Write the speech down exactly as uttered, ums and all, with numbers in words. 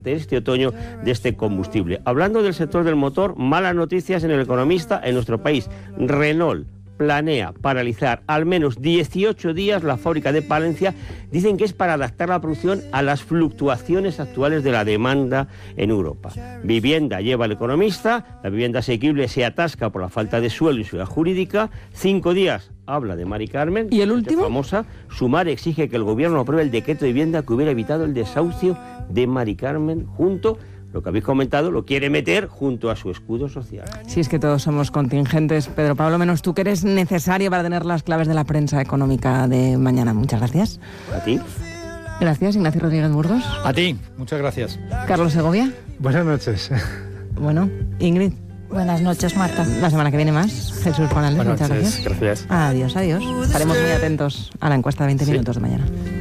este otoño de este combustible. Hablando del sector del motor, malas noticias en El Economista en nuestro país. Renault planea paralizar al menos dieciocho días la fábrica de Palencia. Dicen que es para adaptar la producción a las fluctuaciones actuales de la demanda en Europa. Vivienda lleva El Economista, la vivienda asequible se atasca por la falta de suelo y seguridad jurídica. Cinco días habla de Mari Carmen. ¿Y el último? Famosa. Sumar exige que el gobierno apruebe el decreto de vivienda que hubiera evitado el desahucio de Mari Carmen junto... Lo que habéis comentado lo quiere meter junto a su escudo social. Sí, es que todos somos contingentes. Pedro Pablo, menos tú, que eres necesario para tener las claves de la prensa económica de mañana. Muchas gracias. A ti. Gracias, Ignacio Rodríguez Burgos. A ti, muchas gracias. Carlos Segovia. Buenas noches. Bueno, Ingrid. Buenas noches, Marta. La semana que viene más. Jesús Morales, muchas gracias. Gracias. Adiós, adiós. Estaremos muy atentos a la encuesta de veinte minutos de mañana.